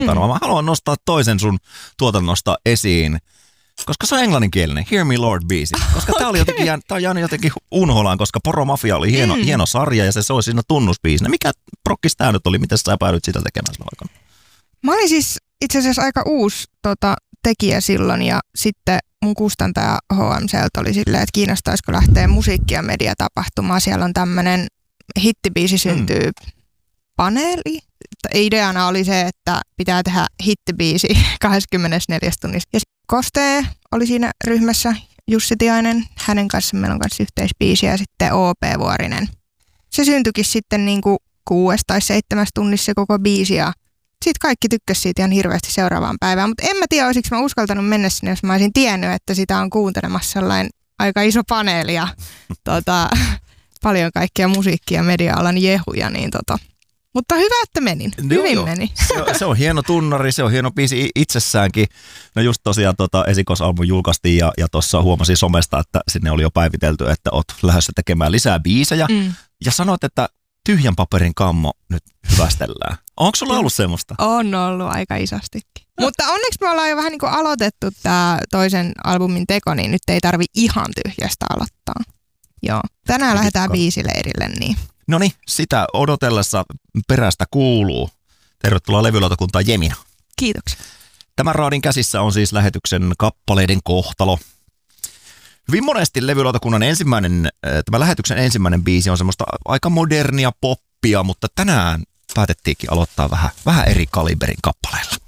vaan mä haluan nostaa toisen sun tuotannosta esiin, koska se on englanninkielinen, Hear Me Lord-biisi. Koska tää on jäänyt jotenkin unholaan, koska Poromafia oli hieno sarja ja se oli siinä tunnusbiisinä. Mikä prokkis tää nyt oli? Miten sä päädyit sitä tekemään silloin aikana? Mä olin siis itse asiassa aika uusi tekijä silloin ja sitten mun kustantaja HMCltä oli silleen, että kiinnostaisiko lähteä musiikki- ja mediatapahtumaan. Siellä on tämmönen hittibiisi syntyy paneeli. Ideana oli se, että pitää tehdä hittibiisi 24 tunnissa. Ja Kostee oli siinä ryhmässä, Jussi Tiainen, hänen kanssa meillä on kanssa yhteisbiisi ja sitten OP Vuorinen. Se syntyikin sitten niinku 6 tai 7 tunnissa koko biisi ja sitten kaikki tykkäsivät siitä ihan hirveästi seuraavaan päivään. Mutta en mä tiedä, olisiko mä uskaltanut mennä sinne, jos mä olisin tiennyt, että sitä on kuuntelemassa sellainen aika iso paneeli ja paljon kaikkia musiikkia ja media-alan jehuja, niin Mutta hyvä, että menin. Hyvin meni. Se on hieno tunnari, se on hieno biisi itsessäänkin. No just tosiaan esikoisalbum julkaistiin ja tuossa huomasin somesta, että sinne oli jo päivitelty, että oot lähdössä tekemään lisää biisejä. Ja sanoit, että tyhjän paperin kammo nyt hyvästellään. Onko sulla ollut semmoista? On ollut aika isostikin. Mutta onneksi me ollaan jo vähän niin kuin aloitettu tämä toisen albumin teko, niin nyt ei tarvi ihan tyhjästä aloittaa. Joo. Tänään lähdetään biisileirille, niin. Noniin, sitä odotellessa perästä kuuluu. Tervetuloa levylautakuntaan Jemina. Kiitoksia. Tämän raadin käsissä on siis lähetyksen kappaleiden kohtalo. Hyvin monesti levylautakunnan tämä lähetyksen ensimmäinen biisi on semmoista aika modernia poppia, mutta tänään päätettiinkin aloittaa vähän eri kaliberin kappaleilla.